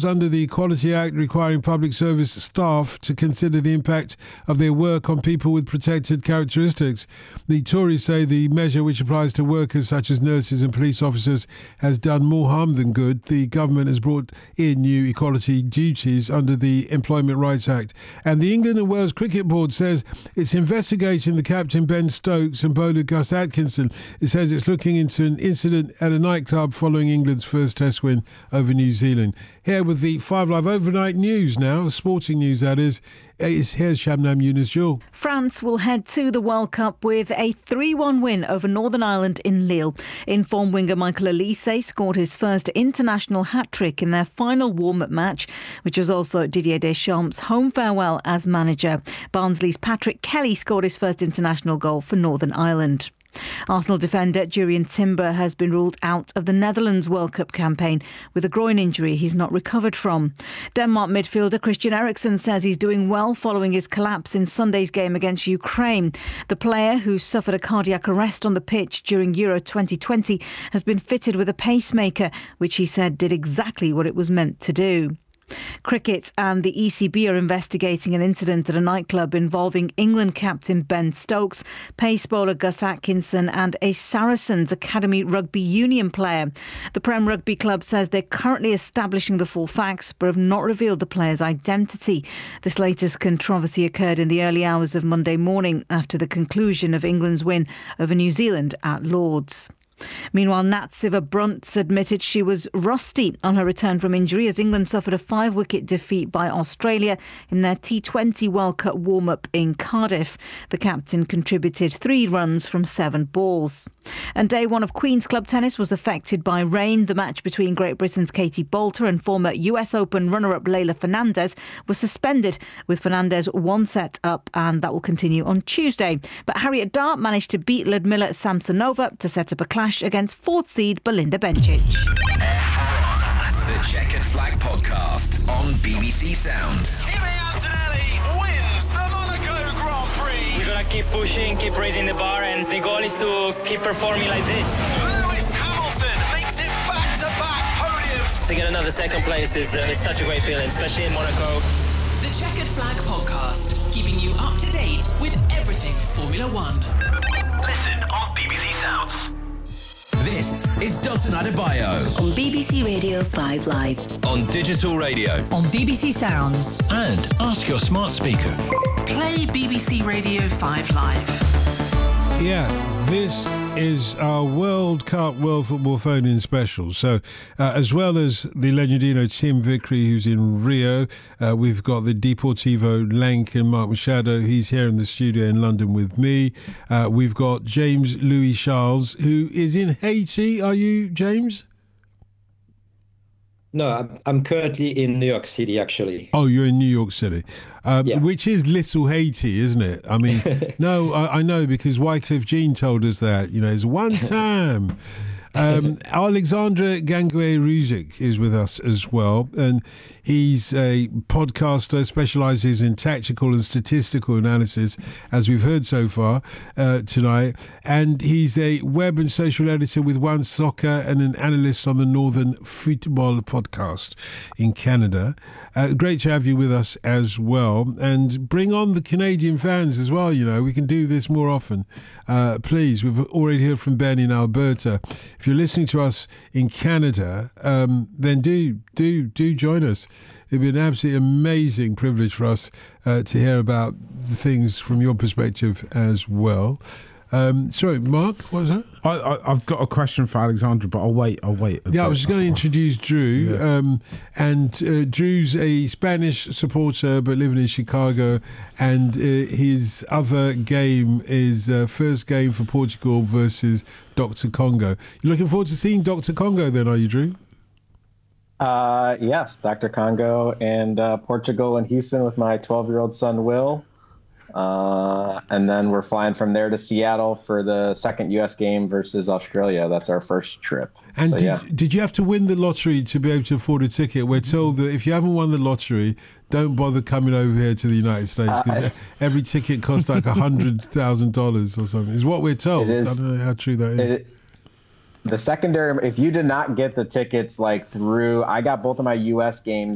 falls under the Equality Act, requiring public service staff to consider the impact of their work on people with protected characteristics. The Tories say the measure, which applies to workers such as nurses and police officers, has done more harm than good. The government has brought in new equality duties under the Employment Rights Act. And the England and Wales Cricket Board says it's investigating the captain Ben Stokes and bowler Gus Atkinson. It says it's looking into an incident at a nightclub following England's first Test win over New Zealand. Here with the 5 Live overnight news now, sporting news that is, here's Shabnam Younes-Joule. France will head to the World Cup with a 3-1 win over Northern Ireland in Lille. Informed winger Michael Olise scored his first international hat-trick in their final warm-up match, which was also Didier Deschamps' home farewell as manager. Barnsley's Patrick Kelly scored his first international goal for Northern Ireland. Arsenal defender Jurrien Timber has been ruled out of the Netherlands World Cup campaign with a groin injury he's not recovered from. Denmark midfielder Christian Eriksen says he's doing well following his collapse in Sunday's game against Ukraine. The player, who suffered a cardiac arrest on the pitch during Euro 2020, has been fitted with a pacemaker, which he said did exactly what it was meant to do. Cricket and the ECB are investigating an incident at a nightclub involving England captain Ben Stokes, pace bowler Gus Atkinson and a Saracens Academy rugby union player. The Prem Rugby Club says they're currently establishing the full facts but have not revealed the player's identity. This latest controversy occurred in the early hours of Monday morning after the conclusion of England's win over New Zealand at Lord's. Meanwhile, Natsiva Brunts admitted she was rusty on her return from injury as England suffered a 5-wicket defeat by Australia in their T20 World Cup warm-up in Cardiff. The captain contributed 3 runs from 7 balls. And day one of Queen's Club tennis was affected by rain. The match between Great Britain's Katie Boulter and former US Open runner-up Leylah Fernandez was suspended, with Fernandez 1 set up, and that will continue on Tuesday. But Harriet Dart managed to beat Ludmila Samsonova to set up a clash against 4th seed Belinda Bencic. The Checkered Flag Podcast on BBC Sounds. Kimi Antonelli wins the Monaco Grand Prix. We're going to keep pushing, keep raising the bar, and the goal is to keep performing like this. Lewis Hamilton makes it back-to-back podiums. To get another second place is such a great feeling, especially in Monaco. The Checkered Flag Podcast, keeping you up to date with everything Formula One. Listen on BBC Sounds. This is Dalton Adebayo on BBC Radio 5 Live. on digital radio. On BBC Sounds. And ask your smart speaker. Play BBC Radio 5 Live. Yeah, this is our World Cup World Football phone-in special. So, as well as the Legendino Tim Vickery, who's in Rio, we've got the Deportivo Lankan Mark Machado. He's here in the studio in London with me. We've got James Louis Charles, who is in Haiti. Are you, James? No, I'm currently in New York City, actually. Oh, you're in New York City, Yeah. which is Little Haiti, isn't it? I mean, no, I know, because Wycliffe Jean told us that, you know, it's one time. Alexandre Gangué-Ruzic is with us as well, and he's a podcaster, specialises in tactical and statistical analysis, as we've heard so far tonight, and he's a web and social editor with One Soccer and an analyst on the Northern Football podcast in Canada. Great to have you with us as well, and bring on the Canadian fans as well. You know, we can do this more often. Please, we've already heard from Ben in Alberta. If you're listening to us in Canada, then do join us. It'd be an absolutely amazing privilege for us to hear about the things from your perspective as well. Sorry, Mark, what was that? I've got a question for Alexandra, but I'll wait. Yeah, I was just going to introduce Drew. Yeah. And Drew's a Spanish supporter but living in Chicago, and his other game is first game for Portugal versus Dr. Congo. You're looking forward to seeing Dr. Congo then, are you, Drew? Yes, Dr. Congo and Portugal and Houston with my 12-year-old son, Will. And then we're flying from there to Seattle for the second U.S. game versus Australia. That's our first trip. And so, did you have to win the lottery to be able to afford a ticket? We're told that if you haven't won the lottery, don't bother coming over here to the United States, because every ticket costs like $100,000 or something. Is what we're told. I don't know how true that is. The secondary, if you did not get the tickets I got both of my U.S. games